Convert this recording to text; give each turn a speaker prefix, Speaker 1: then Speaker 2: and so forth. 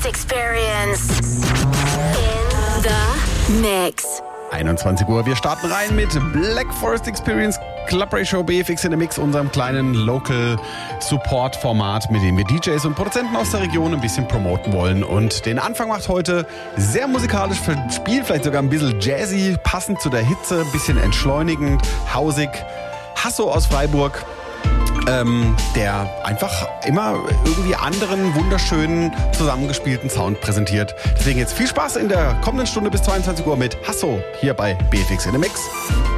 Speaker 1: Experience in the mix.
Speaker 2: 21 Uhr, wir starten rein mit Black Forest Experience, Club Radio BFX in the Mix, unserem kleinen Local Support Format, mit dem wir DJs und Produzenten aus der Region ein bisschen promoten wollen. Und den Anfang macht heute sehr musikalisch verspielt, vielleicht sogar ein bisschen jazzy, passend zu der Hitze, ein bisschen entschleunigend, hausig. Hasso aus Freiburg, der einfach immer irgendwie anderen, wunderschönen, zusammengespielten Sound präsentiert. Deswegen jetzt viel Spaß in der kommenden Stunde bis 22 Uhr mit Hasso hier bei BFX in the Mix.